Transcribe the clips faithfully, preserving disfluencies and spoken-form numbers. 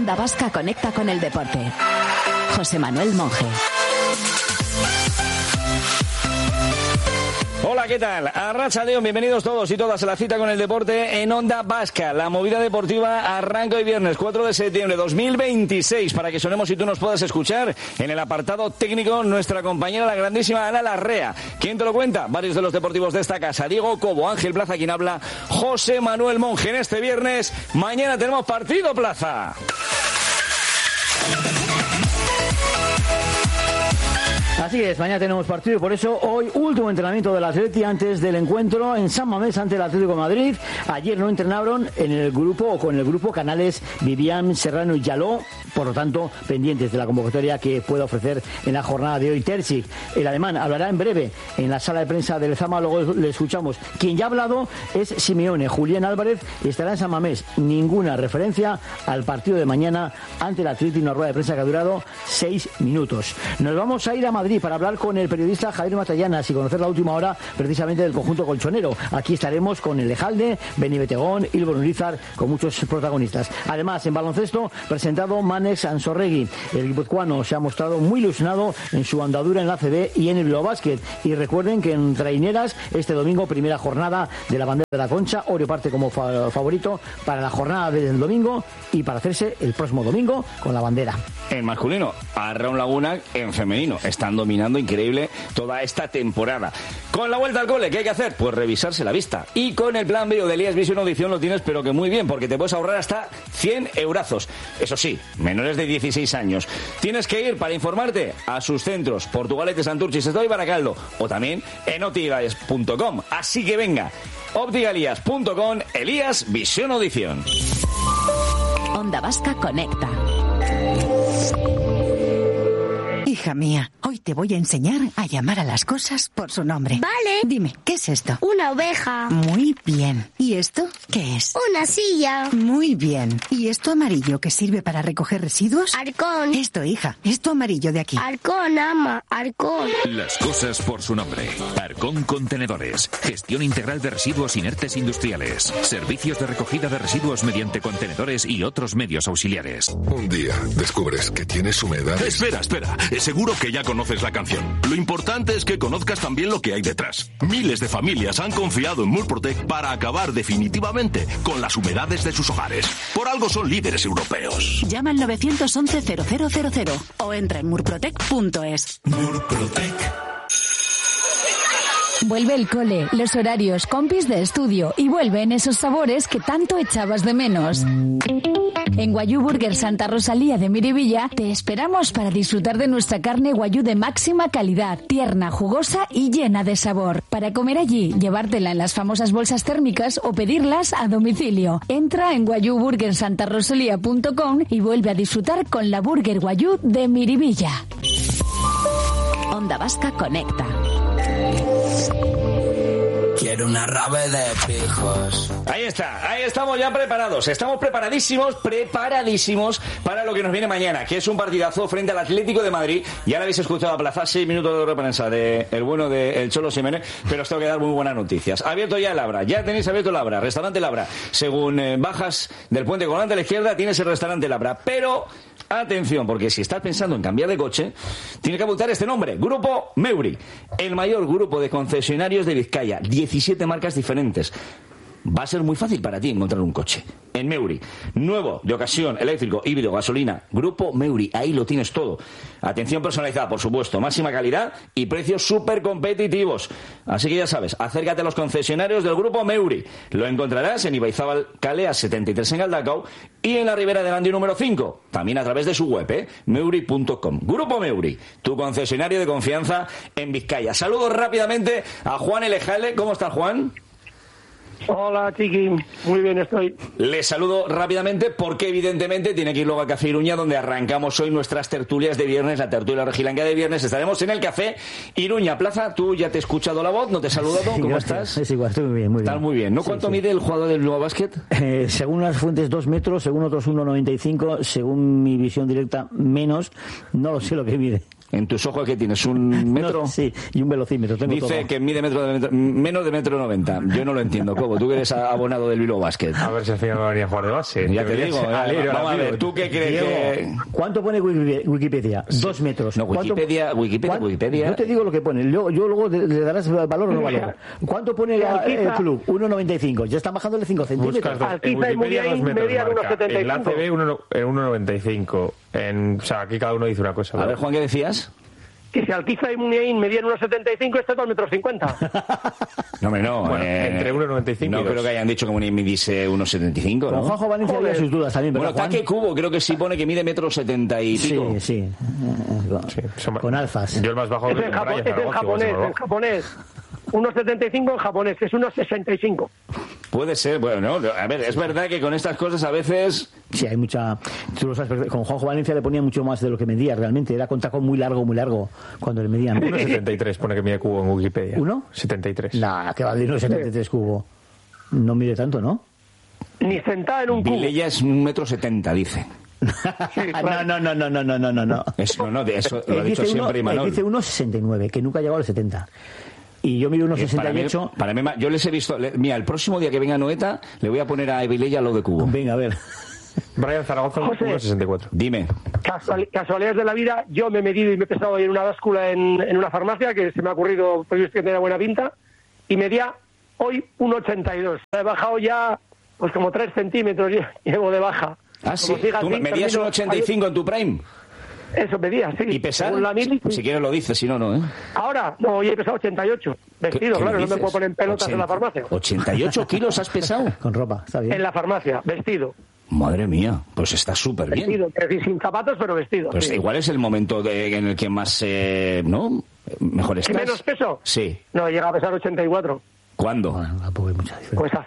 Onda Vasca conecta con el deporte. José Manuel Monje. Hola, ¿qué tal? Arratsaldeon, bienvenidos todos y todas a la cita con el deporte en Onda Vasca. La movida deportiva arranca hoy viernes cuatro de septiembre de dos mil veintiséis para que sonemos y tú nos puedas escuchar. En el apartado técnico, nuestra compañera, la grandísima Ana Larrea. ¿Quién te lo cuenta? Varios de los deportivos de esta casa. Diego Cobo, Ángel Plaza, quien habla, José Manuel Monje. En este viernes, mañana tenemos partido, Plaza. Así es, mañana tenemos partido y por eso hoy último entrenamiento del Atleti antes del encuentro en San Mamés ante el Atlético de Madrid. Ayer no entrenaron en el grupo o con el grupo Canales, Vivian, Serrano y Yaló, por lo tanto pendientes de la convocatoria que pueda ofrecer en la jornada de hoy Terzic. El alemán hablará en breve en la sala de prensa del Zama, luego le escuchamos. Quien ya ha hablado es Simeone. Julián Álvarez estará en San Mamés. Ninguna referencia al partido de mañana ante el Atleti, una rueda de prensa que ha durado seis minutos. Nos vamos a ir a Madrid para hablar con el periodista Javier Matallanas y conocer la última hora precisamente del conjunto colchonero. Aquí estaremos con el Lejalde, Beni Betegón, Ilbon Urizar, con muchos protagonistas. Además, en baloncesto, presentado Manex Ansorregui. El guipuzcoano se ha mostrado muy ilusionado en su andadura en la A C B y en el Bilbao Basket. Y recuerden que en Traineras, este domingo, primera jornada de la bandera de la Concha. Orio parte como fa- favorito para la jornada del domingo y para hacerse el próximo domingo con la bandera. En masculino, Arraun Laguna. En femenino, están dominando increíble toda esta temporada. Con la vuelta al cole, ¿qué hay que hacer? Pues revisarse la vista. Y con el plan bio de Elías Vision Audición lo tienes, pero que muy bien, porque te puedes ahorrar hasta cien eurazos. Eso sí, menores de dieciséis años. Tienes que ir para informarte a sus centros, Portugalete, Santurce, Sestao y Baracaldo, o también en optigalías punto com. Así que venga, optigalías punto com, Elías Vision Audición. Onda Vasca conecta. Hija mía, hoy te voy a enseñar a llamar a las cosas por su nombre. Vale. Dime, ¿qué es esto? Una oveja. Muy bien. ¿Y esto qué es? Una silla. Muy bien. ¿Y esto amarillo que sirve para recoger residuos? Arcón. Esto, hija, esto amarillo de aquí. Arcón, ama. Arcón. Las cosas por su nombre. Arcón Contenedores. Gestión integral de residuos inertes industriales. Servicios de recogida de residuos mediante contenedores y otros medios auxiliares. Un día descubres que tienes humedad. Espera, espera. Seguro que ya conoces la canción. Lo importante es que conozcas también lo que hay detrás. Miles de familias han confiado en Murprotec para acabar definitivamente con las humedades de sus hogares. Por algo son líderes europeos. Llama al nueve once cero cero cero cero o entra en murprotec punto es. Murprotec. Vuelve el cole, los horarios, compis de estudio y vuelven esos sabores que tanto echabas de menos. En Guayú Burger Santa Rosalía de Miribilla te esperamos para disfrutar de nuestra carne guayú de máxima calidad, tierna, jugosa y llena de sabor. Para comer allí, llevártela en las famosas bolsas térmicas o pedirlas a domicilio. Entra en guayú burger santa rosalía punto com y vuelve a disfrutar con la Burger Guayú de Miribilla. Onda Vasca conecta. Quiero una rave de pijos. Ahí está, ahí estamos ya preparados. Estamos preparadísimos, preparadísimos para lo que nos viene mañana, que es un partidazo frente al Atlético de Madrid. Ya lo habéis escuchado a Plaza, seis minutos de prensa de el bueno de el Cholo Simeone, pero os tengo que dar muy buenas noticias. Abierto ya el Abra, ya tenéis abierto el Abra, restaurante El Abra. Según eh, bajas del puente colgante a la izquierda, tienes el restaurante El Abra, pero atención, porque si estás pensando en cambiar de coche, tienes que apuntar este nombre: Grupo Meuri, el mayor grupo de concesionarios de Vizcaya, diecisiete marcas diferentes. Va a ser muy fácil para ti encontrar un coche en Meuri. Nuevo, de ocasión, eléctrico, híbrido, gasolina. Grupo Meuri, ahí lo tienes todo. Atención personalizada, por supuesto. Máxima calidad y precios súper competitivos. Así que ya sabes, acércate a los concesionarios del Grupo Meuri. Lo encontrarás en Ibaizábal Calea setenta y tres en Galdacao y en la Ribera de Gandhi número cinco. También a través de su web, ¿eh? meuri punto com. Grupo Meuri, tu concesionario de confianza en Vizcaya. Saludos rápidamente a Juan Elejale. ¿Cómo está, Juan? Hola, Chiqui. Muy bien estoy. Les saludo rápidamente porque evidentemente tiene que ir luego a Café Iruña, donde arrancamos hoy nuestras tertulias de viernes, la tertulia rojiblanca de viernes. Estaremos en el Café Iruña Plaza. Tú ya te he escuchado la voz, no te he saludado. Sí, ¿Cómo gracias. estás? Es igual, estoy muy bien, muy bien. Estás muy bien, ¿no? Sí, ¿Cuánto sí. mide el jugador del Bilbao Basket? Eh, según las fuentes, dos metros, según otros, uno noventa y cinco, según mi visión directa, menos. No lo sé lo que mide. En tus ojos, ¿qué tienes? ¿Un metro? No, sí, y un velocímetro. Tengo Dice todo. que mide metro de metro, menos de metro noventa. Yo no lo entiendo. ¿Cómo? Tú que eres abonado del Bilbao Basket. A ver si al final va a venir a jugar de base. Ya te digo. Alero, Vamos a ver, ¿tú qué crees Diego, que...? ¿cuánto pone Wikipedia? Sí. Dos metros. No, Wikipedia, Wikipedia, Wikipedia... Yo te digo lo que pone. Yo, yo luego le, le darás valor o no valor. ¿Cuánto pone la, el club? uno noventa y cinco. Ya están bajándole cinco centímetros. En Wikipedia dos metros marca. En la A C B uno noventa y cinco. En, o sea, aquí cada uno dice una cosa. A ver, Juan, ¿qué decías? Que si Alquiza y Muniain medían uno setenta y cinco, este es dos metros cincuenta. No, hombre, no. Bueno, eh, entre uno noventa y cinco No y creo dos. que hayan dicho que Muniain midiese uno setenta y cinco, ¿no? Con Juanjo Valencia había sus dudas también, Bueno, ¿verdad, Juan? Taque Cubo creo que sí pone que mide metro setenta y pico. Sí, sí. Sí, son- Con alfas. Yo el más bajo Es que en, con japo- Brian es en Zaragoza, igual japonés, se me en japonés. uno setenta y cinco en japonés, es uno sesenta y cinco. Puede ser, bueno, no, a ver, es verdad que con estas cosas a veces... Sí, hay mucha... Tú lo sabes, perfecto. Con Juanjo Valencia le ponía mucho más de lo que medía realmente. Era con tacón muy largo, muy largo, cuando le medían. uno setenta y tres pone que mide Cubo en Wikipedia. ¿Uno? setenta y tres. Nah, que va de uno setenta y tres cubo. No mide tanto, ¿no? Ni sentada en un cubo. Vilella es un metro setenta, dice. no, no, no, no, no, no, no, no, no. Eso, no, no, de eso lo ha Él dicho dice siempre uno, él Imanol. dice uno sesenta y nueve, que nunca ha llegado al setenta. Y yo mido uno sesenta y ocho. Para mí, para mí, yo les he visto... le- Mira, el próximo día que venga Noeta, le voy a poner a Vilella lo de Cubo. Venga, a ver. Brian Zaragoza José. uno sesenta y cuatro. Dime. Casual- casualidades de la vida, yo me he medido y me he pesado hoy en una báscula en, en una farmacia, que se me ha ocurrido, pues yo que tenía buena pinta, y medía hoy uno ochenta y dos. He bajado ya, pues como tres centímetros lle- llevo de baja. Ah, sí. Como siga ¿Tú así, medías termino- un ochenta y cinco en tu prime? Eso medía, sí. ¿Y pesar? Según la mili, sí. Si quieres lo dices, si no, no, ¿eh? Ahora, no, hoy he pesado ochenta y ocho. Vestido, ¿Qué claro, me no me dices? puedo poner en pelotas en la farmacia. ¿ochenta y ocho kilos has pesado? Con ropa, está bien. En la farmacia, vestido. Madre mía, pues está súper bien. Vestido, es decir, sin zapatos, pero vestido. Pues sí. igual es el momento de- en el que más, eh, ¿no? Mejor ¿Y estás. menos peso? Sí. No, llega a pesar ochenta y cuatro. ¿Cuándo? Bueno, tampoco hay mucha diferencia. Pues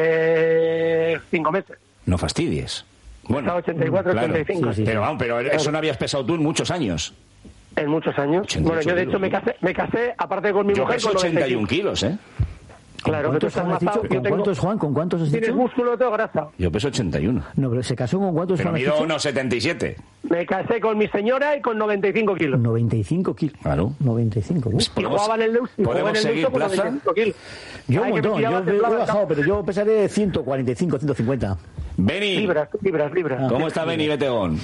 hace cinco meses. No fastidies. Bueno, Está ochenta y cuatro, claro. ochenta y cinco. Sí, sí, Pero vamos, pero eso no habías pesado tú en muchos años. En muchos años. ochenta y Bueno, ocho yo de hecho kilos, me ¿eh? casé, me casé aparte con mi Yo mujer, peso con ochenta noventa y un kilos, ¿eh? Claro, que tú ¿Cuántos, estás Juan, has matado. dicho? Yo ¿Con tengo... cuántos, Juan? ¿Con cuántos has Tienes dicho? músculo, tengo grasa. Yo peso ochenta y uno. No, pero ¿se casó con cuántos, Pero Juan, has mido dicho? uno setenta y siete. Me casé con mi señora y con noventa y cinco kilos. noventa y cinco kilos. Claro. noventa y cinco. Uf. Y ¿Podemos- jugaba en el Leusto, y jugaba en ¿podemos el seguir, Leusto con Plaza? noventa y cinco kilos. Yo un Ay, que me montón. tiraba, Yo he temblaba el bajado, campo. pero yo pesaré ciento cuarenta y cinco, ciento cincuenta. Beni, Libras, libras, libras. ¿cómo está Beni Betegón?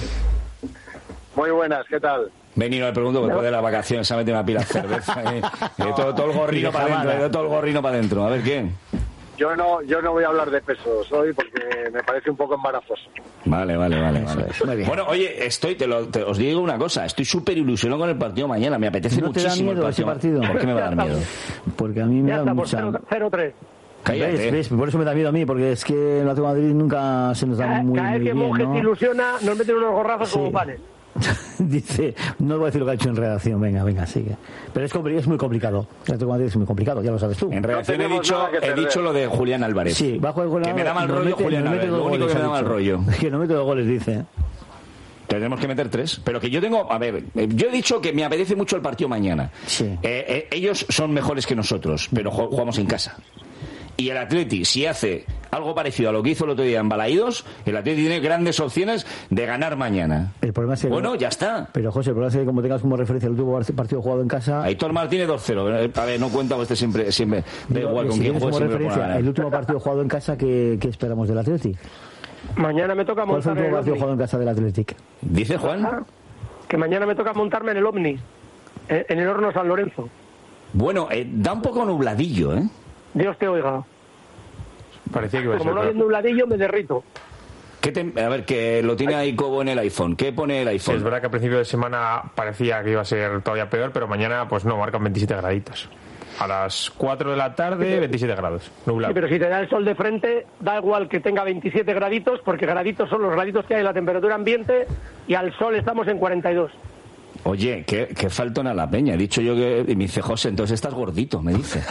Muy buenas, ¿qué tal? Beni, no le pregunto, porque después de las vacaciones se ha metido una pila de cerveza. eh, eh, todo, todo el gorrino para adentro, eh, todo el gorrino para adentro. A ver, ¿qué? Yo no, yo no voy a hablar de pesos hoy porque me parece un poco embarazoso. Vale, vale, vale. vale. Muy bien. Bueno, oye, estoy, te, lo, te os digo una cosa, estoy súper ilusionado con el partido mañana, me apetece ¿No te da muchísimo miedo el ese partido. partido? ¿Por qué me va a dar miedo? Porque a mí me Ya da está, por mucha... cero tres. Cállate. ¿Ves? ¿Ves? Por eso me da miedo a mí, porque es que el Atlético de Madrid nunca se nos da muy, Cada muy vez que bien, Monje ¿no? se ilusiona, nos meten unos gorrazos Sí. como panes. Dice, no voy a decir lo que ha hecho en redacción, venga, venga, sigue. Pero es, compli- es muy complicado. El Atlético de Madrid es muy complicado, ya lo sabes tú. En redacción he tenemos dicho, nada que he perder. dicho lo de Julián Álvarez. Sí, bajo el gol. Que me da mal nos rollo mete- Julián nos mete Álvarez, dos lo único goles, que me ha da mal dicho. rollo. Que no mete dos goles, dice. Tenemos que meter tres. Pero que yo tengo... A ver, eh, yo he dicho que me apetece mucho el partido mañana. Sí. Eh, eh, ellos son mejores que nosotros, pero ju- jugamos en casa. Y el Atleti, si hace algo parecido a lo que hizo el otro día en Balaídos, el Atleti tiene grandes opciones de ganar mañana. El problema es que... Bueno, ya está. Pero, José, el problema es que como tengas como referencia el último partido jugado en casa... Aitor Martínez dos cero. A ver, no cuenta, este siempre, siempre da digo, igual con si quién tienes juegue, como siempre pone a referencia ganar. el último partido jugado en casa, ¿qué, qué esperamos del Atleti? Mañana me toca ¿Cuál fue el montar en último el partido Omni. jugado en casa del Athletic? ¿Dice Juan? Ah, Que mañana me toca montarme en el Omni, en en el horno San Lorenzo. Bueno, eh, da un poco nubladillo, ¿eh? Dios te oiga. Parecía que iba a ser. Como no hay claro. nubladillo, me derrito. ¿Qué te- a ver, que lo tiene ahí Cobo en el iPhone. ¿Qué pone el Sí, iPhone? es verdad que a principio de semana parecía que iba a ser todavía peor, pero mañana pues no, marcan veintisiete graditos. A las cuatro de la tarde, veintisiete grados, nublado. Sí, pero si te da el sol de frente, da igual que tenga veintisiete graditos, porque graditos son los graditos que hay en la temperatura ambiente, y al sol estamos en cuarenta y dos. Oye, ¿qué, qué faltón a la peña? He dicho yo que... Y me dice, José, entonces estás gordito, me dice.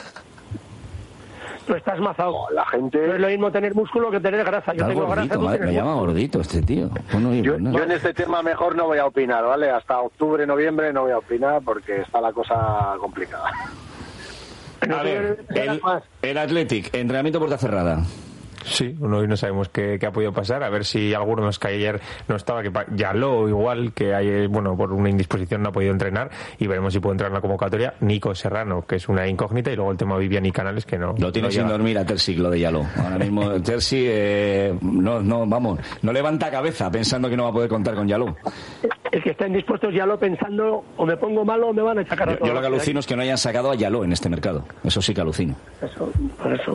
Tú estás mazado. La gente... No es lo mismo tener músculo que tener grasa. Yo Estás tengo gordito, grasa. tú madre, tienes me llama músculo. gordito este tío. Bueno, oye, Yo, pues nada. yo en este tema mejor no voy a opinar, ¿vale? Hasta octubre, noviembre no voy a opinar porque está la cosa complicada. A ver, el, el Athletic, entrenamiento puerta cerrada. Sí, hoy no sabemos qué, qué ha podido pasar, a ver si alguno nos cae ayer no estaba, que Yaló igual, que hay, bueno, por una indisposición no ha podido entrenar, y veremos si puede entrar en la convocatoria. Nico Serrano, que es una incógnita, y luego el tema Vivian y Canales, que no... Lo tiene no sin llega. dormir a Terzi, lo de Yaló. Ahora mismo Terzi, eh, no, no, vamos, no levanta cabeza pensando que no va a poder contar con Yaló. El que estén dispuestos Yaló pensando, o me pongo malo o me van a sacar a Yo, todos. yo lo que alucino es que no hayan sacado a Yaló en este mercado. Eso sí que alucino. Eso, por eso.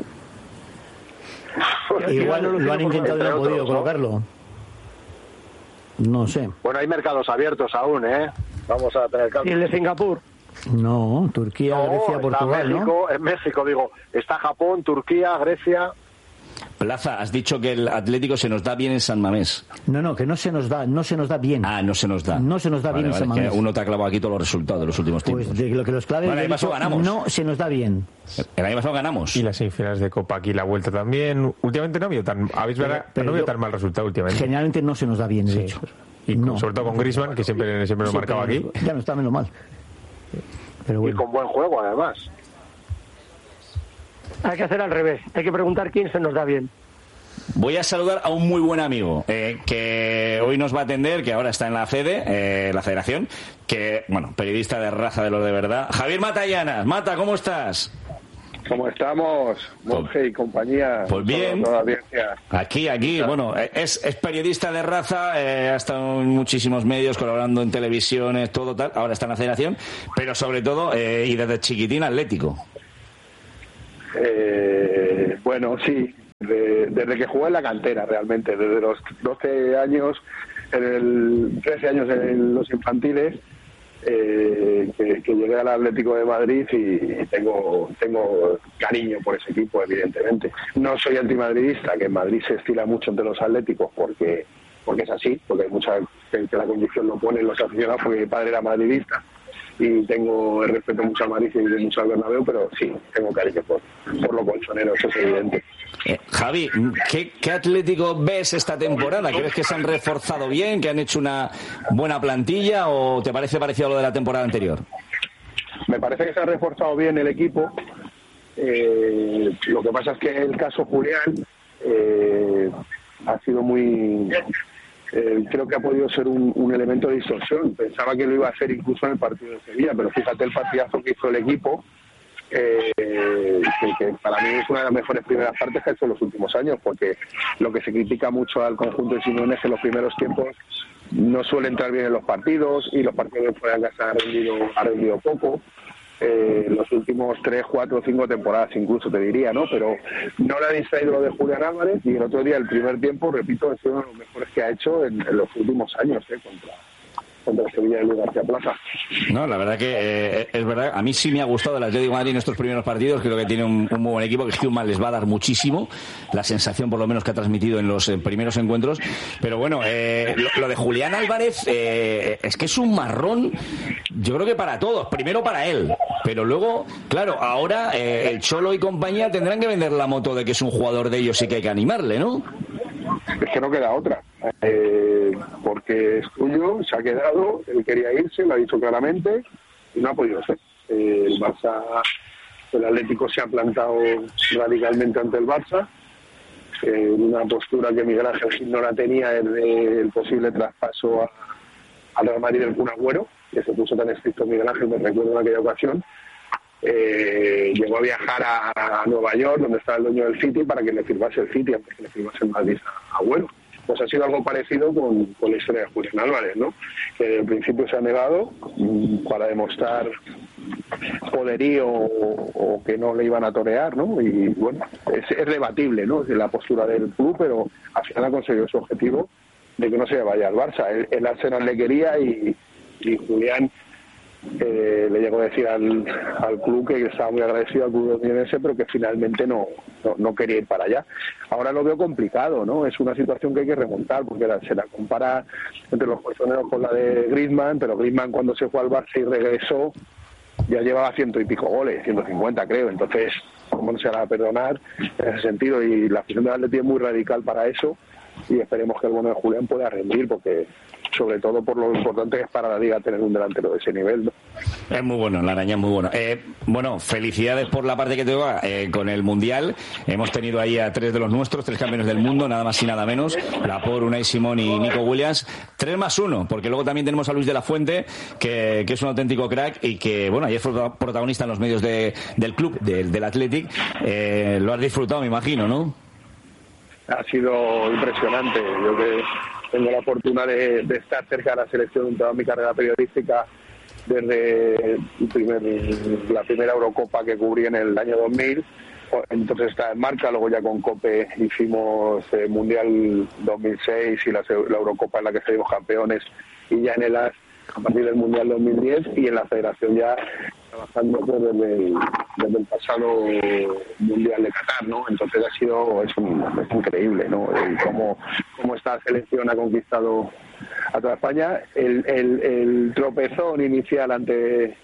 Igual lo han intentado y no han podido colocarlo. No sé. Bueno, hay mercados abiertos aún, ¿eh? Vamos a tener calma. ¿Y el de Singapur? No, Turquía, No, Grecia, está Portugal, México, ¿no? en México, digo, está Japón, Turquía, Grecia. Plaza, has dicho que el Atlético se nos da bien en San Mamés. No, no, que no se nos da, no se nos da bien. Ah, no se nos da. No se nos da Vale, bien vale, en San que Mamés. uno te ha clavado aquí todos los resultados de los últimos tiempos. Pues de lo que los claves Vale, he el año pasado dicho, ganamos. no se nos da bien. El año pasado ganamos. Y las semifinales de Copa aquí, la vuelta también. Últimamente no ha habido tan, habéis Pero- verdad, pero no ha habido yo- tan mal resultado últimamente. Generalmente no se nos da bien, de Sí. hecho. Y No. sobre todo con Griezmann, que siempre, siempre lo Sí, marcaba pero aquí. Ya no está menos mal. Pero Y bueno. con buen juego, además. Hay que hacer al revés. Hay que preguntar quién se nos da bien. Voy a saludar a un muy buen amigo eh, que hoy nos va a atender, que ahora está en la FEDE, eh, la Federación, que, bueno, periodista de raza de los de verdad. Javier Matallanas. Mata, ¿cómo estás? ¿Cómo estamos? Monge y compañía. Pues bien. Toda la audiencia. Aquí, aquí, bueno, es, es periodista de raza, eh, ha estado en muchísimos medios, colaborando en televisiones, todo tal, ahora está en la Federación, pero sobre todo, eh, y desde chiquitín atlético. Eh, bueno, sí, de- desde que jugué en la cantera realmente, desde los doce años, en el, trece años en los infantiles, eh, que, que llegué al Atlético de Madrid y tengo, tengo cariño por ese equipo, evidentemente. No soy antimadridista, que en Madrid se estila mucho entre los atléticos porque porque es así, porque hay mucha gente que la condición lo pone los aficionados, porque mi padre era madridista y tengo el respeto mucho al Madrid y mucho al Bernabéu, pero sí, tengo cariño por, por lo colchonero, eso es evidente. Eh, Javi, ¿qué, ¿qué Atlético ves esta temporada? ¿Crees que se han reforzado bien, que han hecho una buena plantilla o te parece parecido a lo de la temporada anterior? Me parece que se ha reforzado bien el equipo. Eh, lo que pasa es que el caso Julián eh, ha sido muy... Eh, creo que ha podido ser un, un elemento de distorsión. Pensaba que lo iba a hacer incluso en el partido de Sevilla, pero fíjate el partidazo que hizo el equipo, eh, que, que para mí es una de las mejores primeras partes que ha hecho en los últimos años, porque lo que se critica mucho al conjunto de Simeone es que en los primeros tiempos no suele entrar bien en los partidos y los partidos de fuera de casa ha rendido, ha rendido poco. Eh, los últimos tres, cuatro, cinco temporadas incluso te diría, ¿no? Pero no le ha distraído lo de Julián Álvarez y el otro día, el primer tiempo, repito, es uno de los mejores que ha hecho en, en los últimos años, ¿eh? Contra, contra el Sevilla de Luis García Plaza. No, la verdad que eh, es verdad, a mí sí me ha gustado el Atlético de Madrid en estos primeros partidos, creo que tiene un, un muy buen equipo, que Human les va a dar muchísimo, la sensación por lo menos que ha transmitido en los eh, primeros encuentros, pero bueno, eh, lo, lo de Julián Álvarez eh, es que es un marrón, yo creo que para todos, primero para él, pero luego, claro, ahora eh, el Cholo y compañía tendrán que vender la moto de que es un jugador de ellos y que hay que animarle, ¿no? Es que no queda otra, eh, porque es tuyo, se ha quedado, él quería irse, lo ha dicho claramente y no ha podido ser. Eh, el Barça, el Atlético se ha plantado radicalmente ante el Barça, eh, en una postura que Miguel Ángel Gil no la tenía, el, de, el posible traspaso a, al Real Madrid del Kun Agüero, que se puso tan estricto Miguel Ángel, me recuerdo en aquella ocasión. Eh, llegó a viajar a, a Nueva York, donde estaba el dueño del City, para que le firmase el City antes que le firmase el Madrid a Agüero. Pues ha sido algo parecido con, con la historia de Julián Álvarez, ¿no? Que desde el principio se ha negado mmm, para demostrar poderío o, o que no le iban a torear, ¿no? Y bueno, es, es debatible, ¿no? Es la postura del club, pero al final ha conseguido su objetivo de que no se vaya al Barça. El, el Arsenal le quería y, y Julián Eh, le llegó a decir al, al club que estaba muy agradecido al club londinense, pero que finalmente no, no, no quería ir para allá. Ahora lo veo complicado, ¿no? Es una situación que hay que remontar, porque la, se la compara entre los colchoneros con la de Griezmann, pero Griezmann cuando se fue al Barça y regresó ya llevaba ciento y pico goles, ciento cincuenta creo, entonces cómo no se la va a perdonar en ese sentido, y la afición del Atleti es muy radical para eso y esperemos que el bueno de Julián pueda rendir, porque sobre todo por lo importante que es para la liga tener un delantero de ese nivel, ¿no? Es muy bueno, la araña es muy bueno. Eh, bueno, felicidades por la parte que te toca eh, con el Mundial. Hemos tenido ahí a tres de los nuestros, tres campeones del mundo, nada más y nada menos. Laporte, Unai Simón y Nico Williams. Tres más uno, porque luego también tenemos a Luis de la Fuente, que, que es un auténtico crack y que, bueno, ayer fue protagonista en los medios de, del club, de, del Athletic. Eh, lo has disfrutado, me imagino, ¿no? Ha sido impresionante. Yo que tengo la fortuna de, de estar cerca de la selección en toda mi carrera periodística, desde el primer, la primera Eurocopa que cubrí en el año dos mil, entonces está en marca, luego ya con COPE hicimos el Mundial dos mil seis y la, la Eurocopa en la que salimos campeones, y ya en el A S a partir del Mundial dos mil diez, y en la Federación ya trabajando pues, desde, el, desde el pasado Mundial de Qatar, ¿no? Entonces ha sido, es, un, es increíble, ¿no? El cómo, cómo esta selección ha conquistado a toda España. El, el, el tropezón inicial ante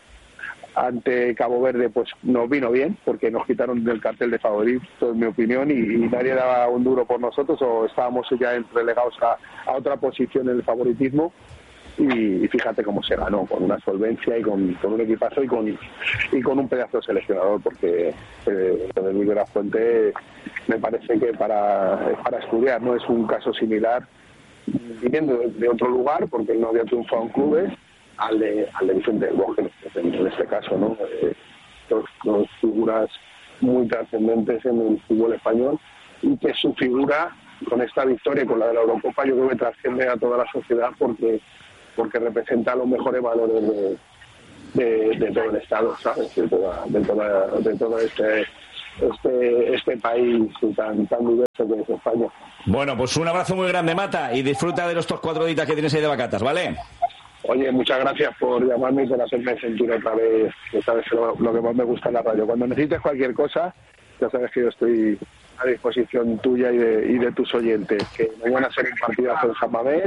ante Cabo Verde pues nos vino bien, porque nos quitaron del cartel de favoritos, en mi opinión, y, y nadie daba un duro por nosotros, o estábamos ya relegados a, a otra posición en el favoritismo. Y, y fíjate cómo se ganó, con una solvencia y con, con un equipazo y con y con un pedazo de seleccionador, porque eh, lo de Luis de la Fuente me parece que para, para estudiar, no es un caso similar, viniendo de, de otro lugar, porque él no había triunfado en clubes, al de, al de Vicente del Bosque, en, en este caso, ¿no? Eh, dos, dos figuras muy trascendentes en el fútbol español, y que su figura, con esta victoria y con la de la Eurocopa, yo creo que trasciende a toda la sociedad, porque porque representa los mejores valores de, de, de todo el Estado, ¿sabes? De toda, de toda, de todo este, este, este país tan, tan diverso que es España. Bueno, pues un abrazo muy grande, Mata, y disfruta de los estos cuatro días que tienes ahí de vacatas, ¿vale? Oye, muchas gracias por llamarme y por hacerme sentir otra vez, que sabes lo, lo que más me gusta en la radio. Cuando necesites cualquier cosa, ya sabes que yo estoy a disposición tuya y de, y de tus oyentes. Que mañana será un partidazo en San Mamés,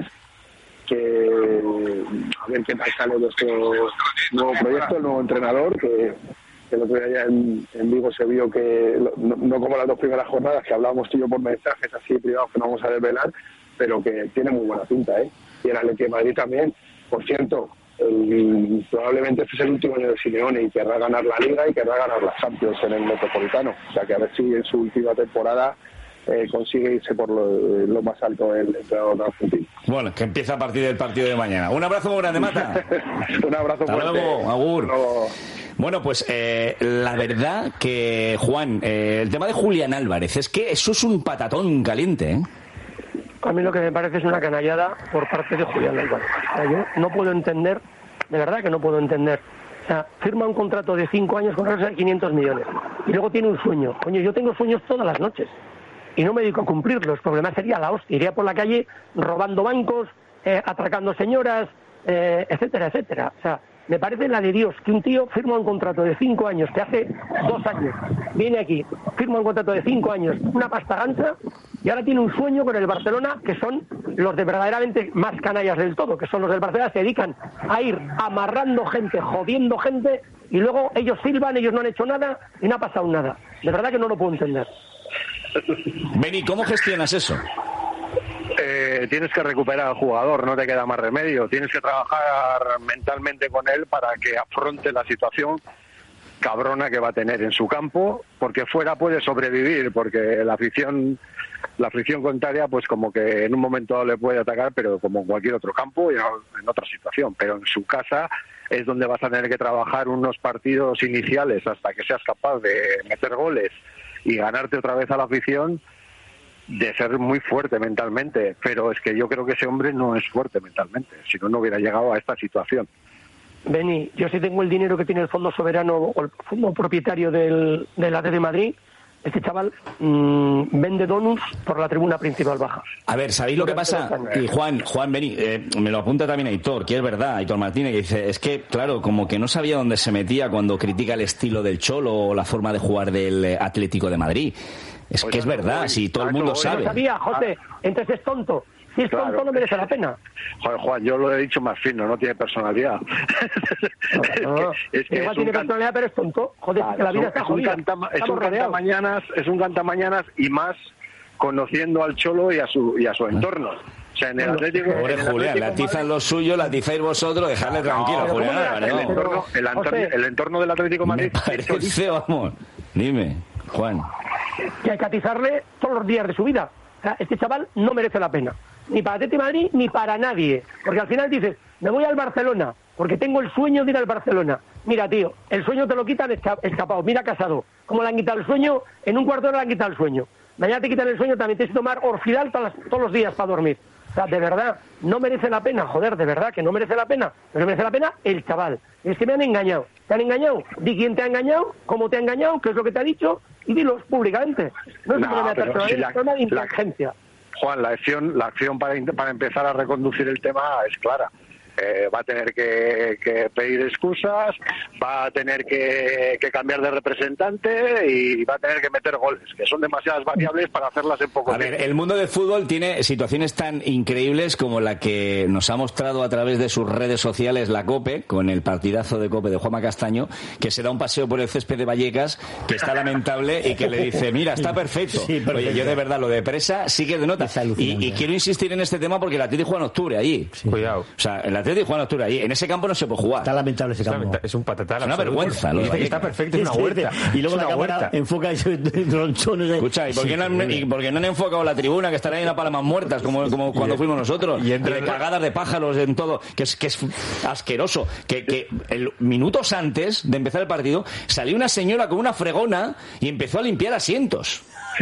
que a ver qué tal sale nuestro nuevo proyecto, el nuevo entrenador, que, que el otro día ya en, en Vigo se vio que, no, no como las dos primeras jornadas, que hablábamos tú y yo por mensajes así privados que no vamos a desvelar, pero que tiene muy buena pinta, ¿eh? Y el Athletic de Madrid también, por cierto, el, probablemente este es el último año de Simeone y querrá ganar la Liga y querrá ganar la Champions en el Metropolitano, o sea que a ver si en su última temporada Eh, consigue irse por lo, lo más alto del entrenador argentino. Bueno, que empieza a partir del partido de mañana. Un abrazo muy grande, Mata. Un abrazo Hasta fuerte. luego, agur. Hasta luego. Bueno, pues eh, la verdad que, Juan, eh, el tema de Julián Álvarez, es que eso es un patatón caliente, ¿eh? A mí lo que me parece es una canallada por parte de Julián Álvarez. O sea, yo no puedo entender, de verdad que no puedo entender. O sea, firma un contrato de cinco años con de quinientos millones y luego tiene un sueño. Coño, yo tengo sueños todas las noches y no me dedico a cumplirlos, porque además sería la hostia. Iría por la calle robando bancos, eh, atracando señoras, eh, etcétera, etcétera. O sea, me parece la de Dios que un tío firma un contrato de cinco años, que hace dos años viene aquí, firma un contrato de cinco años, una pasta gansa, y ahora tiene un sueño con el Barcelona, que son los de verdaderamente más canallas del todo, que son los del Barcelona, se dedican a ir amarrando gente, jodiendo gente, y luego ellos silban, ellos no han hecho nada, y no ha pasado nada. De verdad que no lo puedo entender. Beni, ¿cómo gestionas eso? Eh, tienes que recuperar al jugador, no te queda más remedio. Tienes que trabajar mentalmente con él para que afronte la situación cabrona que va a tener en su campo, porque fuera puede sobrevivir, porque la afición la afición contraria pues como que en un momento le puede atacar, pero como en cualquier otro campo y en otra situación, pero en su casa es donde vas a tener que trabajar unos partidos iniciales hasta que seas capaz de meter goles y ganarte otra vez a la afición, de ser muy fuerte mentalmente. Pero es que yo creo que ese hombre no es fuerte mentalmente, si no, no hubiera llegado a esta situación. Beni, yo si tengo el dinero que tiene el Fondo Soberano o el fondo propietario del, del A D de Madrid, este chaval mmm, vende donuts por la tribuna principal baja. A ver, ¿sabéis lo que pasa? Y Juan, Juan, Beni, eh, me lo apunta también Aitor, que es verdad, Aitor Martínez, que dice, es que, claro, como que no sabía dónde se metía cuando critica el estilo del Cholo o la forma de jugar del Atlético de Madrid. Es que es verdad, si todo el mundo sabe. No sabía, José, entonces es tonto. Si es tonto, no merece la pena. Joder, Juan, yo lo he dicho más fino, no tiene personalidad. No, es que, es que igual es tiene can... personalidad, pero es tonto. Joder, claro, que la vida está es jodida. Un canta, es un cantamañanas, es un cantamañanas, y más conociendo al Cholo y a su y a su entorno. O sea, en el Atlético... Pobre en el Julián, Atlético la atizan Madrid- los suyos, la atizáis vosotros, dejadle tranquilo, No, Julián ¿cómo le Álvarez, hace? no. El entorno, el entorno- el entorno del Atlético de Madrid... Me parece, vamos. Dime, Juan. Que hay que atizarle todos los días de su vida. O sea, este chaval no merece la pena. Ni para Atlético de Madrid, ni para nadie. Porque al final dices, me voy al Barcelona, porque tengo el sueño de ir al Barcelona. Mira, tío, el sueño te lo quitan esca- escapado. Mira Casado, como le han quitado el sueño, en un cuarto de hora le han quitado el sueño. Mañana te quitan el sueño, también tienes que tomar Orfidal todas las- todos los días para dormir. O sea, de verdad, no merece la pena, joder, de verdad que no merece la pena. Pero merece la pena el chaval. Es que me han engañado. ¿Te han engañado? Di quién te ha engañado, cómo te ha engañado, qué es lo que te ha dicho, y dilos públicamente. No es un No, problema pero personal, si es la- un problema de la- inteligencia. Juan, la acción, la acción para, in- para empezar a reconducir el tema es clara. Eh, va a tener que, que pedir excusas, va a tener que, que cambiar de representante y va a tener que meter goles, que son demasiadas variables para hacerlas en poco A tiempo. ver, el mundo del fútbol tiene situaciones tan increíbles como la que nos ha mostrado a través de sus redes sociales la COPE, con el partidazo de COPE de Juanma Castaño, que se da un paseo por el césped de Vallecas, que está lamentable y que le dice, mira, está perfecto. Sí, perfecto. Oye, yo de verdad, lo de Presa sí que denota. Y, y quiero insistir en este tema porque el Atlético juega en octubre allí. Cuidado. O sea, el Atlético juega en octubre allí. En ese campo no se puede jugar. Está lamentable ese Es, campo. lamenta- es un patatán. Es una absoluto. vergüenza, lo de Dice que está Vallecas. perfecto, es una Sí, huerta. Y luego Es la una cámara huerta. enfoca ese tronchones. ahí. Escucha, ¿y por, qué no han, y por qué no han enfocado la tribuna que estará ahí en la Palmas Muertas como, como cuando fuimos nosotros? y Y entra- de cagadas de pájaros en todo, que es, que es asqueroso. Que, que el, minutos antes de empezar el partido salió una señora con una fregona y empezó a limpiar asientos.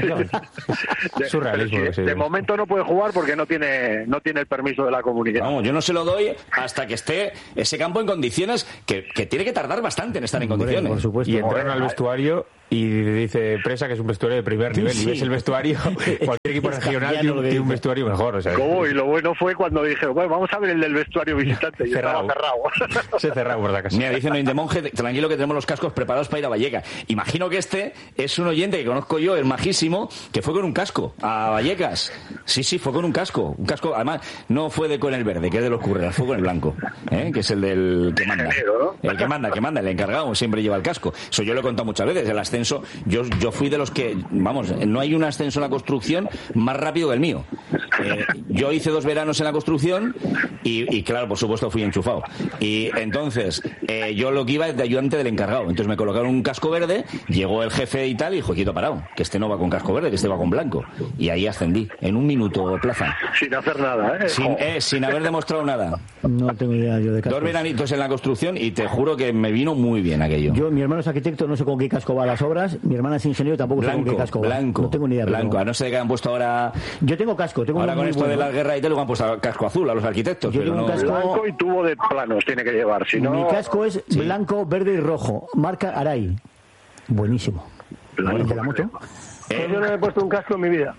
De, Surrealismo, pero es que sí. de momento no puede jugar porque no tiene no tiene el permiso de la comunidad. Vamos, yo no se lo doy hasta que esté ese campo en condiciones, que, que tiene que tardar bastante en estar en Hombre, condiciones. por supuesto. Y entraron al vestuario y dice Presa que es un vestuario de primer nivel. Sí. Y ves el vestuario, cualquier equipo Es regional cambiano tiene, lo un- que tiene un dice. vestuario mejor. O sea, ¿Cómo? Y lo bueno fue cuando dije, bueno, vamos a ver el del vestuario visitante. Y Cerrado. estaba cerrado. se cerró por la casa. Mira, dice Noin de Monje, tranquilo que tenemos los cascos preparados para ir a Vallecas. Imagino que este es un oyente que conozco yo, el majísimo, que fue con un casco a Vallecas. Sí, sí, fue con un casco. Un casco, además, no fue de con el verde, que es de los curreras, fue con el blanco, ¿eh? Que es el del que manda. El que manda, que manda, el encargado siempre lleva el casco. Eso yo lo he contado muchas veces. El ascenso, yo, yo fui de los que, vamos, no hay un ascenso en la construcción más rápido que el mío. Eh, yo hice dos veranos en la construcción y, y claro, por supuesto, fui enchufado. Y entonces, eh, yo lo que iba es de ayudante del encargado. Entonces me colocaron un casco verde, llegó el jefe y tal, y dijo, quieto parado, que este no va con casco verde, que este va con blanco. Y ahí ascendí, en un minuto, Plaza. Sin hacer nada, ¿eh? Sin, eh, sin haber demostrado nada. No tengo idea yo de cascos. Dos veranitos en la construcción y te juro que me vino muy bien aquello. Yo, mi hermano es arquitecto, no sé con qué casco va a las obras. Mi hermana es ingeniero, tampoco sé con Blanco, qué casco va. blanco, No tengo ni idea. pero blanco. A no ser que han puesto ahora... Yo tengo casco, tengo Ahora uno con muy esto de bueno. la guerra y tal, luego han puesto casco azul a los arquitectos. Yo pero tengo un no... casco- Blanco y tubo de planos tiene que llevar, si no... Mi casco es blanco, verde y rojo. Marca Arai. Buenísimo. Blanco, ¿De la moto? Pues yo no me he puesto un casco en mi vida.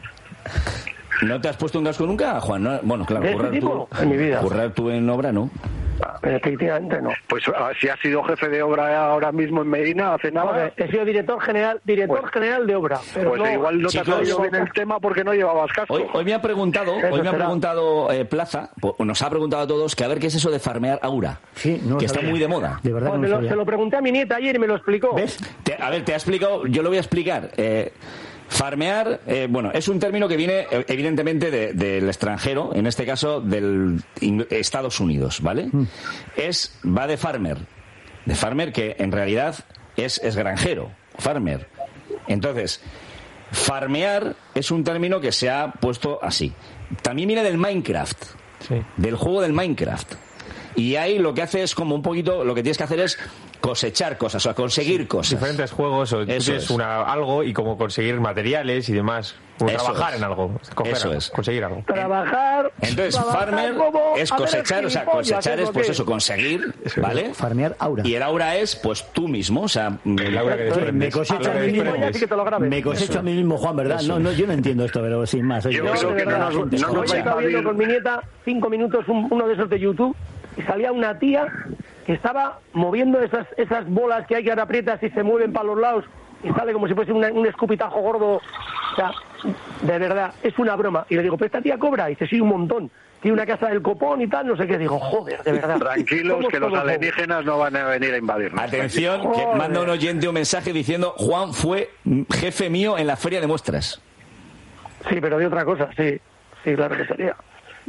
¿No te has puesto un casco nunca, Juan? No, bueno, claro, ¿De este currar tipo? tú, En mi vida. currar tú en obra, ¿no? Efectivamente no. Pues ah, si has sido jefe de obra ahora mismo en Medina, hace nada... Joder, he sido director general, director Pues- general de obra. Pero Pues no, igual no te has chicos, sabido bien el tema porque no llevabas casco. Hoy, hoy me ha preguntado, Eso hoy me ha será. preguntado eh, Plaza, po- nos ha preguntado a todos que a ver qué es eso de farmear aura, Sí, no lo que está sabía. muy de moda. De verdad que Joder, no me lo lo- sabía. se lo pregunté a mi nieta ayer y me lo explicó. ¿Ves? Te- a ver, te ha explicado, yo lo voy a explicar. Eh, farmear, eh, bueno, es un término que viene eh, evidentemente de- del extranjero, en este caso del in- Estados Unidos, ¿vale? Es, va de farmer, de farmer que en realidad es, es granjero, farmer. Entonces, farmear es un término que se ha puesto así. También viene del Minecraft, Sí. del juego del Minecraft. Y ahí lo que hace es como un poquito, lo que tienes que hacer es cosechar cosas, o sea, conseguir cosas. Diferentes juegos o tú Eso tienes es. una, algo y como conseguir materiales y demás. O Eso trabajar es. en algo. Coger Eso algo, es. Conseguir algo. Trabajar. Entonces, trabajar farmer como- es a ver, cosechar, o sea, gilipollas, cosechar ¿qué es lo pues que eso, conseguir, ¿vale? Farmear aura. Y el aura es pues tú mismo, o sea, El aura que desprendes. Me cosecho Aura a que mí mismo. desprendes. Sí que te lo grabes. Me cosecho Eso. a mí mismo, Juan, ¿verdad? Eso. No, no, yo no entiendo esto, pero sin más. Oye, Yo yo creo de que verdad, no nos- gente, no nos joder. Hoy estaba viendo con mi nieta cinco minutos un- uno de esos de YouTube y salía una tía que estaba moviendo esas esas bolas que hay que ahora aprietas y se mueven para los lados y sale como si fuese una- un escupitajo gordo. O sea, de verdad, es una broma. Y le digo, ¿pero esta tía cobra? Y dice, sí, un montón. Tiene una casa del copón y tal, no sé qué. Digo, joder, de verdad. Tranquilos, Somos que los todos alienígenas no van a venir a invadirnos. atención, que Joder. manda un oyente un mensaje diciendo, Juan fue jefe mío en la feria de muestras. Sí, pero de otra cosa, sí. Sí, claro que sería.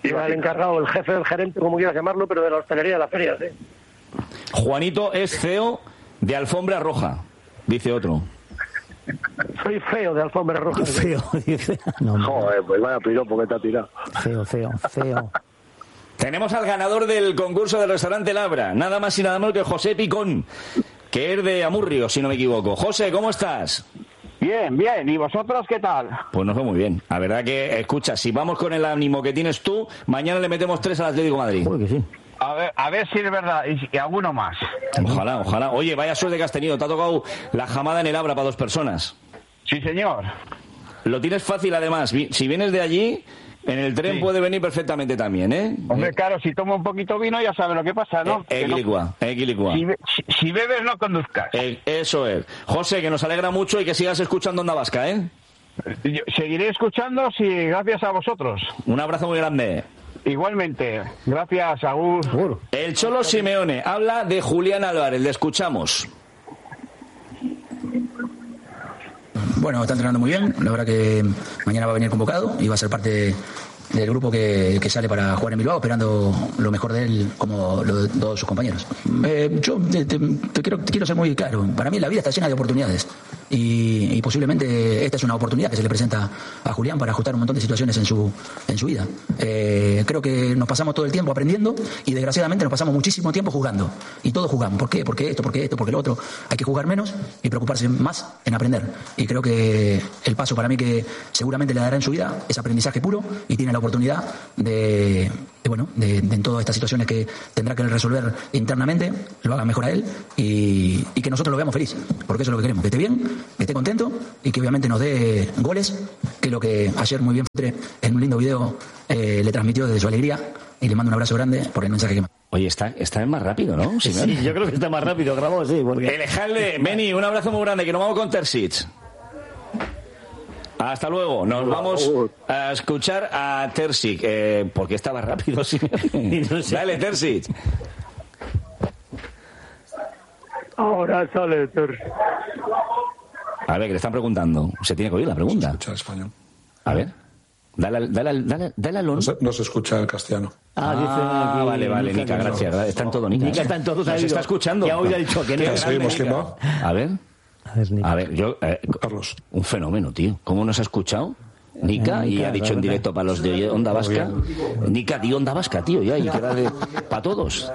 Era el encargado, el jefe, el gerente, como quieras llamarlo, pero de la hostelería de la feria, sí. Juanito es C E O de Alfombra Roja, dice otro. Soy feo de Alfombra Roja. Feo, dice. No, Joder, pues vaya piropo que te ha tirado. Feo, feo, feo. Tenemos al ganador del concurso del restaurante Labra, nada más y nada menos que José Picón, que es de Amurrio, si no me equivoco. José, ¿cómo estás? Bien, bien. ¿Y vosotros qué tal? Pues nos va muy bien. La verdad que, escucha, si vamos con el ánimo que tienes tú, mañana le metemos tres al Atlético de Madrid. Uy, que sí. A ver, a ver si es verdad. Y, y alguno más. Ojalá, ojalá. Oye, vaya suerte que has tenido. Te ha tocado la jamada en el Abra para dos personas. Sí, señor. Lo tienes fácil, además. Si vienes de allí, en el tren sí. puede venir perfectamente también, ¿eh? Hombre, claro, si tomo un poquito vino ya sabes lo que pasa, ¿no? Eh, equilicua, no... equilicua. Si, si, si bebes, no conduzcas. Eh, eso es. José, que nos alegra mucho y que sigas escuchando Onda Vasca, ¿eh? Yo seguiré escuchando, sí, gracias a vosotros. Un abrazo muy grande. Igualmente. Gracias, Agur. El Cholo Simeone habla de Julián Álvarez. Le escuchamos. Bueno, está entrenando muy bien. La verdad que mañana va a venir convocado y va a ser parte del grupo que, que sale para jugar en Bilbao, esperando lo mejor de él como lo de todos sus compañeros. Eh, yo te, te, te, quiero, te quiero ser muy claro. Para mí la vida está llena de oportunidades. Y, y posiblemente esta es una oportunidad que se le presenta a Julián para ajustar un montón de situaciones en su en su vida. Eh, creo que nos pasamos todo el tiempo aprendiendo y desgraciadamente nos pasamos muchísimo tiempo jugando. Y todos jugamos. ¿Por qué? Porque esto, porque esto, porque lo otro. Hay que jugar menos y preocuparse más en aprender. Y creo que el paso para mí que seguramente le dará en su vida es aprendizaje puro y tiene la oportunidad de, de bueno, de, de en todas estas situaciones que tendrá que resolver internamente, lo haga mejor a él y, y que nosotros lo veamos feliz. Porque eso es lo que queremos. Que esté bien, que esté contento y que obviamente nos dé goles, que es lo que ayer muy bien en un lindo video eh, le transmitió desde su alegría, y le mando un abrazo grande por el mensaje que me... Oye, está, está más rápido, ¿no? Sí, sí, yo creo que está más rápido, grabó, sí. Porque... Alejandro, Beni, un abrazo muy grande, que nos vamos con Terzic. Hasta luego. Nos vamos a escuchar a Terzic. Eh, porque estaba rápido, sí. No sé. Dale, Terzic. Ahora sale Terzic. A ver, que le están preguntando. Se tiene que oír la pregunta. No se escucha el español. A ver. Dale, dale, dale, dale al no, se, no se escucha el castellano. Ah, ah dice aquí, vale, vale, Nica, gracias. No. Está en todo Nica. Nica está en todo. Se está escuchando. Ya hoy ha dicho que no. Ya sabemos que no. A ver. A ver, yo... Eh, Carlos. Un fenómeno, tío. ¿Cómo nos ha escuchado? Nica, eh, y Nica, ha dicho en directo para los de Onda Vasca. Nica, di Onda Vasca, tío, ya, y queda de... para todos.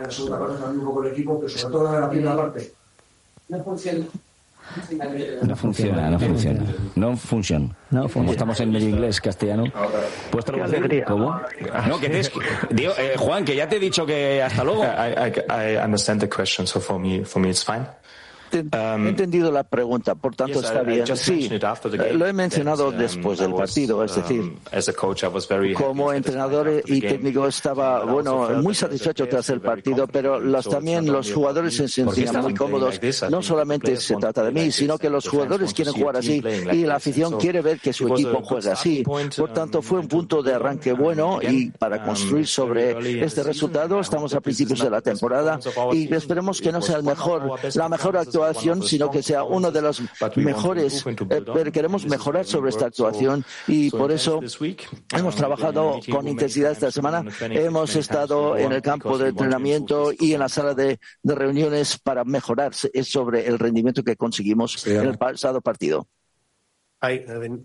No funciona. No funciona, no funciona. No funciona. No Como estamos en medio inglés, castellano. ¿Puedes traducir? ¿Cómo? No, que te... Digo, eh, Juan, que ya te he dicho que hasta luego. I, I, I understand the question, so for me, for me it's fine. Um, He entendido la pregunta, por tanto yes, está bien. Sí, game, lo he mencionado that, um, después del partido, es decir, um, coach, como entrenador y técnico estaba, bueno, muy satisfecho tras el partido, pero los, también los jugadores se sentían muy cómodos. No solamente se trata de mí, sino que los jugadores quieren jugar así y la afición quiere ver que su equipo juega así. Por tanto, fue un punto de arranque bueno y para construir sobre este resultado estamos a principios de la temporada y esperemos que no sea el mejor, la mejor actuación, sino que sea uno de los mejores, eh, pero queremos mejorar sobre esta actuación y por eso hemos trabajado con intensidad esta semana, hemos estado en el campo de entrenamiento y en la sala de, de reuniones para mejorar sobre el rendimiento que conseguimos en el pasado partido. Ay,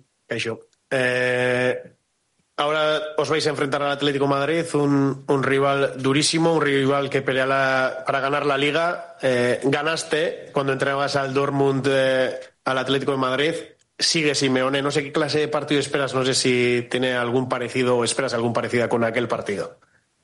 eh, ahora os vais a enfrentar al Atlético de Madrid, un, un rival durísimo, un rival que pelea la, para ganar la Liga. Eh, ganaste cuando entregabas al Dortmund eh, al Atlético de Madrid. Sigue Simeone. No sé qué clase de partido esperas. No sé si tiene algún parecido o esperas algún parecido con aquel partido.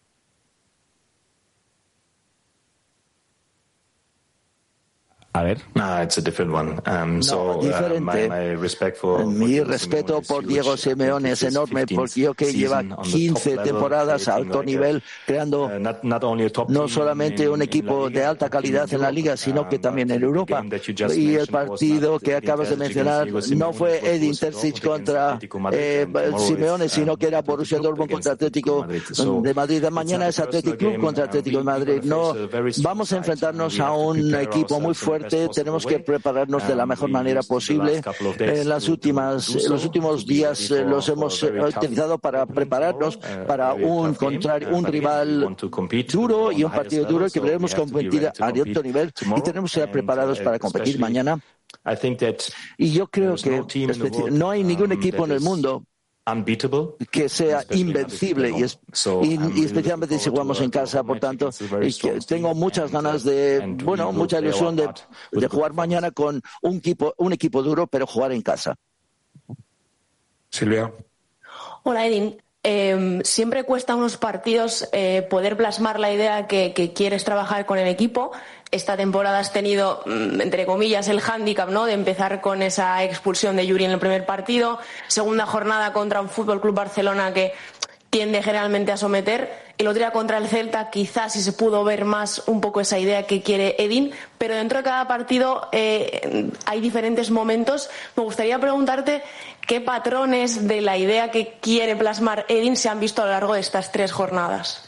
A ver. No, it's a different one. Um, no, so, diferente. Uh, my, my respect for, Mi for respeto por Diego Simeone es enorme porque yo que lleva quince temporadas a alto nivel creando uh, not, not only a top no solamente un equipo de alta calidad en la Liga, sino que también en Europa. Y el partido que acabas de mencionar no fue Edin Terzic contra eh, Simeone, sino que era Borussia Dortmund contra Atlético de Madrid. Mañana es Athletic Club contra Atlético de Madrid. No, vamos a enfrentarnos a un equipo muy fuerte fuerte, tenemos que prepararnos de la mejor manera posible. En las últimas, los últimos días eh, los hemos eh, utilizado para prepararnos para un contrario, un rival duro y un partido duro que debemos competir a alto nivel y tenemos que estar preparados para competir mañana. Y yo creo que no hay ningún equipo en el mundo que sea invencible y, es, y, y especialmente si jugamos en casa, por tanto y que tengo muchas ganas de, bueno, mucha ilusión de, de jugar mañana con un equipo, un equipo duro, pero jugar en casa. Silvia. Hola, Edin. Eh, siempre cuesta unos partidos eh, poder plasmar la idea que, que quieres trabajar con el equipo. Esta temporada has tenido, entre comillas, el hándicap, ¿no?, de empezar con esa expulsión de Yuri en el primer partido. Segunda jornada contra un Fútbol Club Barcelona que tiende generalmente a someter. El otro día contra el Celta quizás sí se pudo ver más un poco esa idea que quiere Edin, pero dentro de cada partido eh, hay diferentes momentos. Me gustaría preguntarte qué patrones de la idea que quiere plasmar Edin se han visto a lo largo de estas tres jornadas.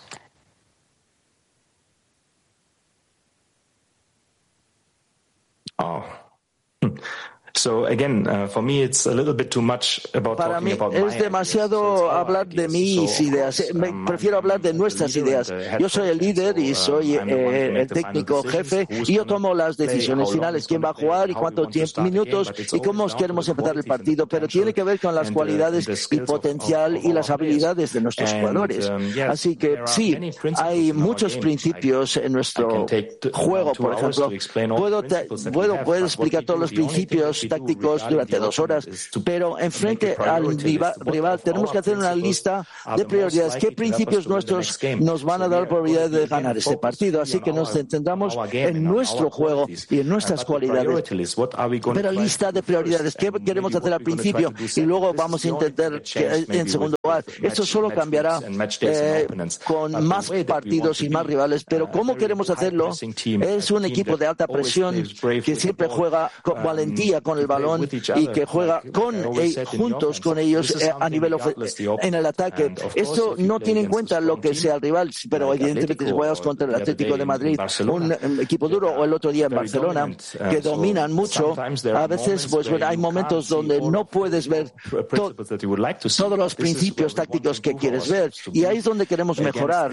Oh. So again, uh, for me, it's a little bit too much about Para talking mí about es demasiado hablar de mis ideas. Me prefiero hablar de nuestras ideas. Yo soy el líder y soy eh, el técnico jefe y yo tomo las decisiones finales. Quién va a jugar y cuántos minutos y cómo queremos empezar el partido. Pero tiene que ver con las cualidades y potencial y las habilidades de nuestros jugadores. Así que sí, hay muchos principios en nuestro juego. Por ejemplo, puedo, te, puedo, puedo explicar todos los principios tácticos durante dos horas, pero enfrente al rival, rival tenemos que hacer una lista de prioridades. ¿Qué principios nuestros nos van a dar probabilidad de ganar este partido? Así que nos centramos en nuestro juego y en nuestras cualidades. Pero lista de prioridades. ¿Qué queremos hacer al principio? Y luego vamos a intentar que, en segundo lugar. Esto solo cambiará eh, con más partidos y más rivales, pero ¿cómo queremos hacerlo? Es un equipo de alta presión que siempre juega con valentía con el balón y que juega con eh, juntos con ellos eh, a nivel en el ataque. Esto no tiene en cuenta lo que sea el rival, pero evidentemente si juegas contra el Atlético de Madrid, un equipo duro, o el otro día en Barcelona, que dominan mucho, a veces pues bueno, hay momentos donde no puedes ver to todos los principios tácticos que quieres ver, y ahí es donde queremos mejorar,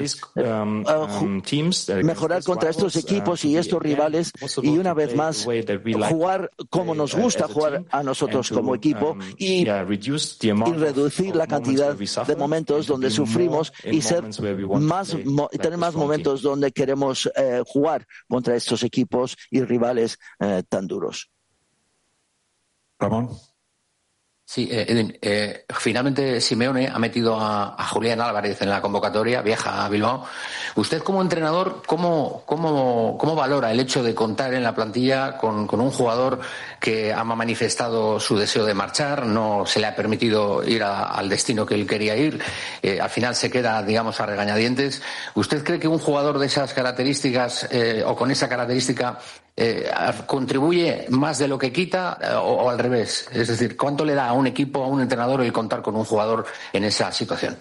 uh, mejorar contra estos equipos y estos rivales, y una vez más jugar como nos gusta jugar a nosotros como equipo y, y reducir la cantidad de momentos donde sufrimos y ser más, tener más momentos donde queremos eh, jugar contra estos equipos y rivales eh, tan duros. Ramón. Sí, eh, Edin, eh, finalmente Simeone ha metido a, a Julián Álvarez en la convocatoria, viaja a Bilbao. Usted como entrenador, ¿cómo, cómo, cómo valora el hecho de contar en la plantilla con, con un jugador que ha manifestado su deseo de marchar, no se le ha permitido ir a, al destino que él quería ir, eh, al final se queda, digamos, a regañadientes? ¿Usted cree que un jugador de esas características eh, o con esa característica Eh, contribuye más de lo que quita eh, o, o al revés? Es decir, ¿cuánto le da a un equipo, a un entrenador, el contar con un jugador en esa situación?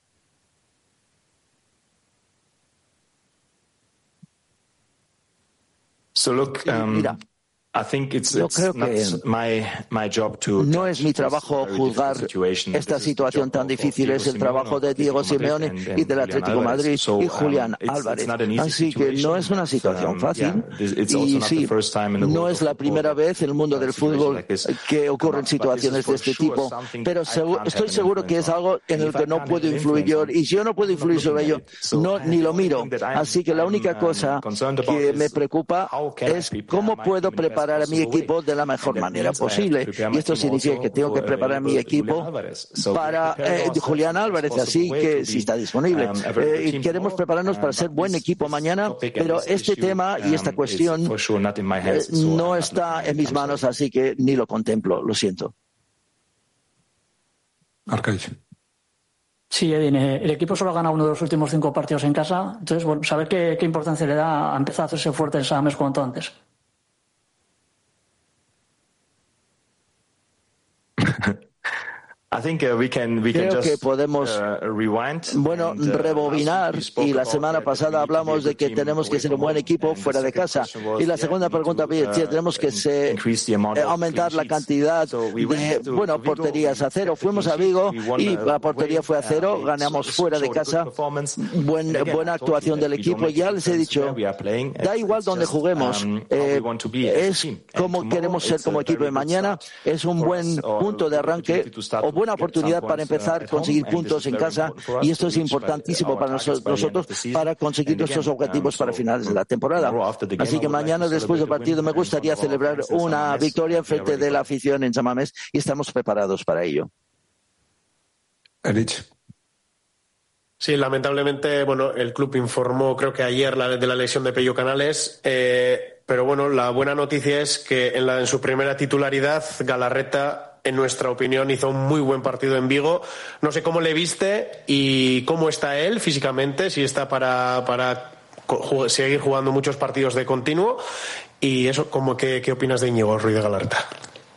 So look, um, Mira, I think it's, yo it's creo not que my, my job to, no es mi trabajo juzgar esta situación tan difícil, es el trabajo de Diego Simeone y del Atlético de Madrid y Julián Álvarez. Así que no es una situación fácil y sí, no es la primera vez en el mundo del fútbol que ocurren situaciones de este tipo, pero estoy seguro que es algo en el que no puedo influir yo, y si yo no puedo influir sobre ello, no, ni lo miro. Así que la única cosa que me preocupa es cómo puedo preparar a mi equipo de la mejor manera posible, y esto significa que tengo que preparar a mi equipo para eh, Julián Álvarez, así que si está disponible, eh, y queremos prepararnos para ser buen equipo mañana, pero este tema y esta cuestión eh, no está en mis manos, así que ni lo contemplo, lo siento. Arcaich. Sí, Edin, el equipo solo ha ganado uno de los últimos cinco partidos en casa, entonces bueno, saber qué, qué importancia le da a empezar a hacerse fuerte en Samamés cuanto antes. Creo que podemos, bueno, rebobinar, y la semana pasada hablamos de que tenemos que ser un buen equipo fuera de casa. Y la segunda pregunta, tenemos que se, aumentar la cantidad de, bueno, porterías a cero. Fuimos a Vigo y la portería fue a cero, ganamos fuera de casa, buen, buena actuación del equipo. Ya les he dicho, da igual donde juguemos, eh, es como queremos ser como equipo de mañana, es un buen punto de arranque o buena oportunidad para empezar a conseguir puntos en casa, y esto es importantísimo para nosotros para conseguir nuestros objetivos para finales de la temporada. Así que mañana, después del partido, me gustaría celebrar una victoria en frente de la afición en San Mamés, y estamos preparados para ello. Erich. Sí, lamentablemente, bueno, el club informó, creo que ayer, la, de la lesión de Pello Canales, eh, pero bueno, la buena noticia es que en, la, en su primera titularidad, Galarreta, en nuestra opinión, hizo un muy buen partido en Vigo. No sé cómo le viste y cómo está él físicamente, si está para, para seguir jugando muchos partidos de continuo. Y eso, ¿cómo, qué, qué opinas de Íñigo Ruiz de Galarreta?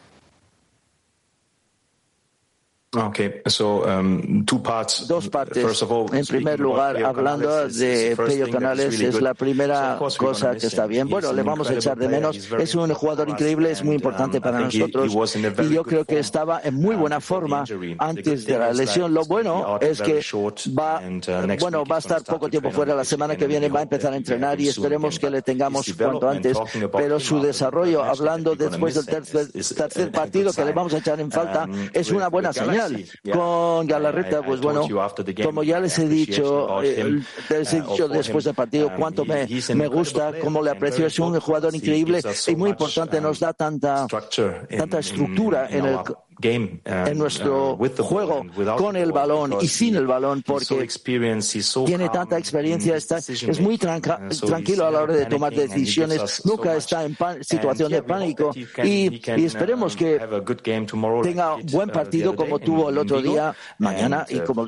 Okay, so, um, two parts. Dos partes. First of all, en primer lugar, hablando de Pello Canales, es la primera cosa que está bien. Bueno, le vamos a echar de menos. Es un jugador increíble, es muy importante para nosotros. Y yo creo que estaba en muy buena forma antes de la lesión. Lo bueno es que va, bueno, va a estar poco tiempo fuera. La semana que viene va a empezar a entrenar y esperemos que le tengamos cuanto antes. Pero su desarrollo, hablando después del tercer, tercer partido que le vamos a echar en falta, es una buena señal. Con Galarreta, pues bueno, como ya les he dicho, eh, les he dicho después del partido cuánto me, me gusta, cómo le aprecio. Es un jugador increíble y muy importante, nos da tanta, tanta estructura en el en nuestro juego con el balón y sin el balón, porque tiene tanta experiencia, está, es muy tranca, tranquilo a la hora de tomar decisiones, nunca está en pan, situación de pánico, y, y esperemos que tenga buen partido como tuvo el otro día, mañana, y como